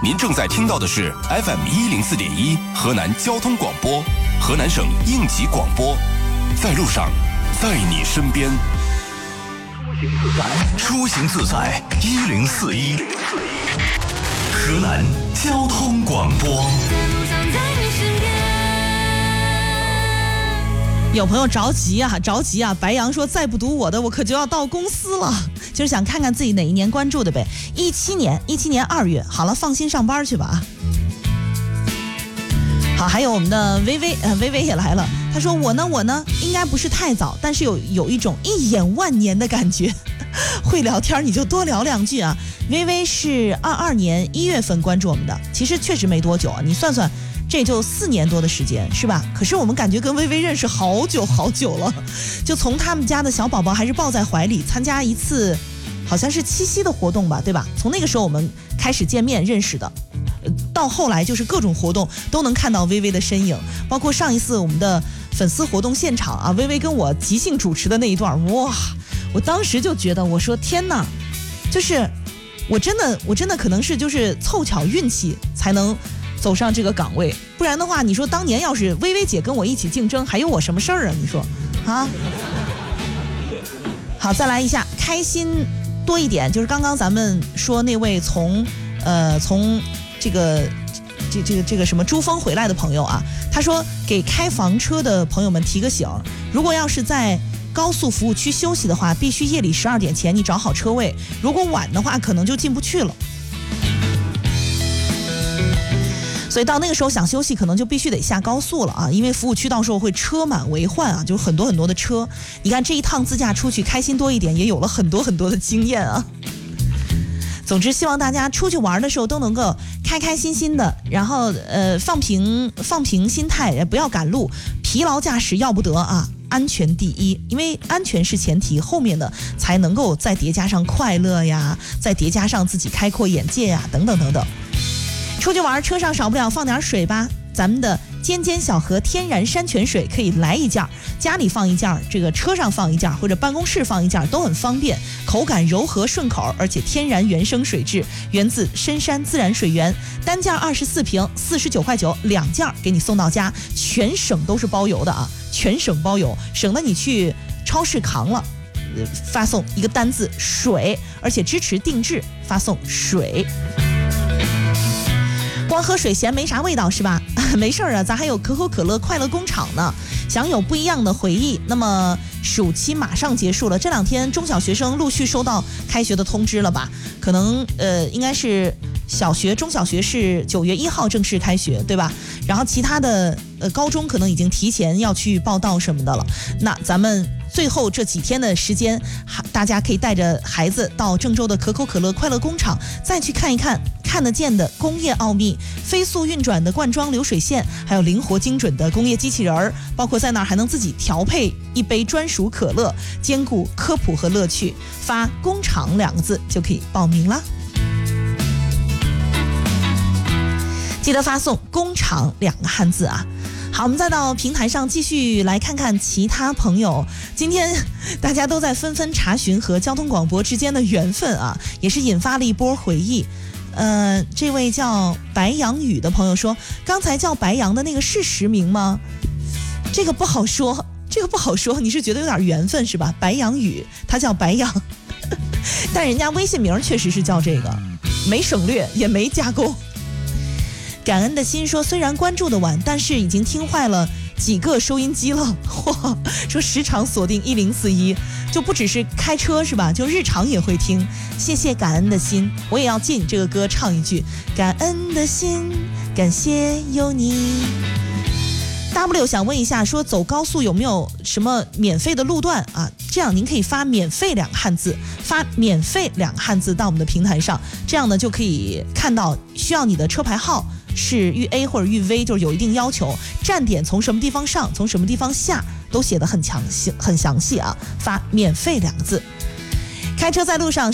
您正在听到的是 FM104.1河南交通广播，河南省应急广播，在路上，在你身边。出行自在1041，河南交通广播。 有朋友着急啊！白羊说再不读我的，我可就要到公司了，就是想看看自己哪一年关注的呗。17年2月，好了，放心上班去吧啊。好，还有我们的微微也来了，他说我呢应该不是太早，但是有一种一眼万年的感觉。会聊天你就多聊两句啊。微微是22年1月份关注我们的，其实确实没多久啊，你算算这就4年多的时间是吧？可是我们感觉跟微微认识好久了，就从他们家的小宝宝还是抱在怀里，参加一次好像是七夕的活动吧，对吧？从那个时候我们开始见面认识的，到后来就是各种活动都能看到微微的身影，包括上一次我们的粉丝活动现场啊，微微跟我即兴主持的那一段，哇！我当时就觉得，我说天哪，就是我真的可能是就是凑巧运气才能走上这个岗位，不然的话，你说当年要是微微姐跟我一起竞争，还有我什么事儿啊？你说啊？好，再来一下，开心多一点，就是刚刚咱们说那位从这个什么珠峰回来的朋友啊，他说给开房车的朋友们提个醒，如果要是在高速服务区休息的话，必须夜里12点前你找好车位，如果晚的话可能就进不去了。所以到那个时候想休息可能就必须得下高速了啊，因为服务区到时候会车满为患啊，就很多的车。你看这一趟自驾出去开心多一点，也有了很多的经验啊。总之希望大家出去玩的时候都能够开开心心的，然后放平心态，也不要赶路，疲劳驾驶要不得啊，安全第一，因为安全是前提，后面的才能够再叠加上快乐呀，再叠加上自己开阔眼界呀，等等。出去玩车上少不了放点水吧，咱们的尖小河天然山泉水可以来一件，家里放一件，这个车上放一件，或者办公室放一件都很方便，口感柔和顺口，而且天然原生水质，源自深山自然水源，单件24瓶49.9块，2件给你送到家，全省都是包邮的啊，全省包邮，省得你去超市扛了，发送一个单字水，而且支持定制，发送水。光喝水嫌没啥味道是吧？没事啊，咱还有可口可乐快乐工厂呢，享有不一样的回忆。那么暑期马上结束了，这2天中小学生陆续收到开学的通知了吧？可能应该是小学、中小学是9月1号正式开学，对吧？然后其他的高中可能已经提前要去报到什么的了。那咱们最后这几天的时间，大家可以带着孩子到郑州的可口可乐快乐工厂，再去看一看看得见的工业奥秘，飞速运转的灌装流水线，还有灵活精准的工业机器人儿，包括在那儿还能自己调配一杯专属可乐，兼顾科普和乐趣。发工厂2个字就可以报名啦。记得发送工厂2个汉字啊。好，我们再到平台上继续来看看其他朋友。今天大家都在纷纷查询和交通广播之间的缘分啊，也是引发了一波回忆。这位叫白杨雨的朋友说，刚才叫白杨的那个是实名吗？这个不好说，你是觉得有点缘分是吧？白杨雨，他叫白杨，但人家微信名确实是叫这个，没省略也没加工。感恩的心说，虽然关注的晚，但是已经听坏了几个收音机了。哇，说时常锁定1041，就不只是开车是吧？就日常也会听。谢谢感恩的心，我也要借你这个歌唱一句：感恩的心，感谢有你。W 想问一下，说走高速有没有什么免费的路段啊？这样您可以发免费2个汉字，发免费2个汉字到我们的平台上，这样呢就可以看到需要你的车牌号是豫 A 或者豫 V， 就是有一定要求，站点从什么地方上，从什么地方下都写得很详细啊，发免费2个字。开车在路上